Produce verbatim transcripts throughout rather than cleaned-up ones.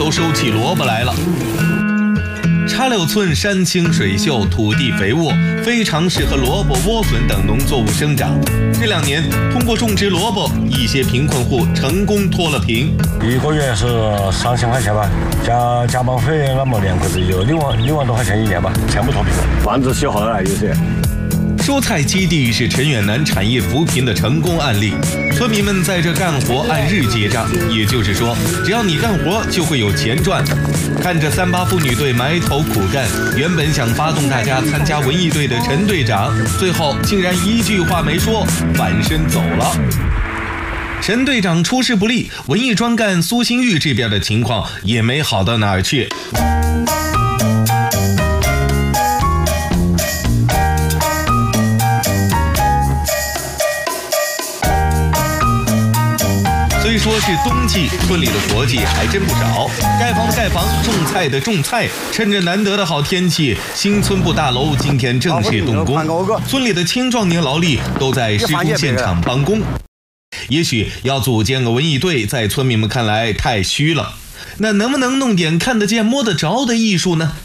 都收起萝卜来了。插柳村山清水秀，土地肥沃，非常适合萝卜、莴笋等农作物生长。这两年，通过种植萝卜，一些贫困户成功脱了贫。 一个月是上千块钱吧，加加班费那么连过子有六万六万多块钱一年吧，全部脱贫了。房子修好了有些。 蔬菜基地是陈远南产业扶贫的成功案例，村民们在这干活按日结账，也就是说，只要你干活就会有钱赚。看着三八妇女队埋头苦干，原本想发动大家参加文艺队的陈队长，最后竟然一句话没说，反身走了。陈队长出师不利，文艺专干苏新玉这边的情况也没好到哪儿去。虽说是冬季，村里的活计还真不少。盖房的盖房，种菜的种菜。趁着难得的好天气，新村部大楼今天正式动工。村里的青壮年劳力都在施工现场帮工。也许要组建个文艺队，在村民们看来太虚了。那能不能弄点看得见、摸得着的艺术呢？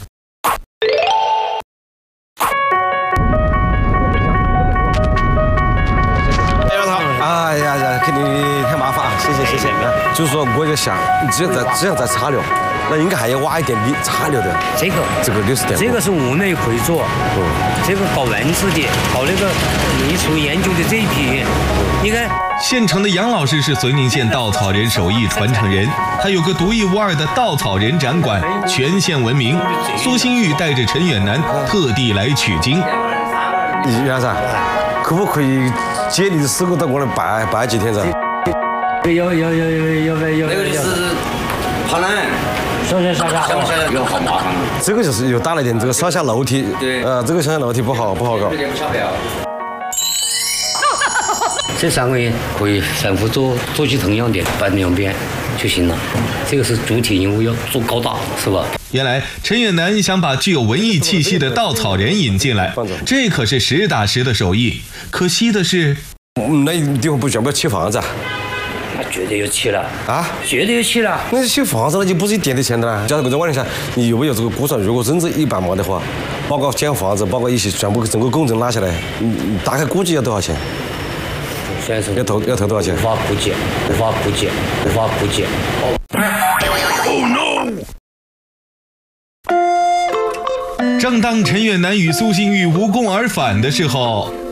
哎呀呀，肯定很麻烦啊！谢谢谢谢。就是说，我就想，只要在只要在插柳，那应该还要挖一点地插柳的。 这个这个六十点。 这个是屋内可以做。嗯。这个搞文字的，搞那个艺术研究的这一批，你看。 县城的杨老师是绥宁县稻草人手艺传承人，他有个独一无二的稻草人展馆，全县闻名。苏新玉带着陈远南特地来取经。 袁生，可不可以接你的师傅到我来拜拜几天噻？ 有有有有有有有。那个就是爬栏，上下下下，上下下有好麻烦。 这个就是又打了一点这个上下楼梯， 对， 呃，这个上下楼梯不好不好搞。 这三个人可以反复做做起同样的，搬两边就行了。这个是主体任务，要做高大，是吧？ 原来陈远南想把具有文艺气息的稻草人引进来，这可是实打实的手艺。可惜的是， 嗯，那地方不全部要砌房子啊？ 那绝对要砌了啊！ 绝对要砌了。 那砌房子那就不是一点点钱的了。假如我在问一下，你有没有这个估算？如果真是一百毛的话，包括建房子，包括一些全部整个工程拉下来，你大概估计要多少钱？要投要投多少钱？ 无法估计，无法估计，无法估计。 Oh no！ 正当陈远南与苏新玉无功而返的时候，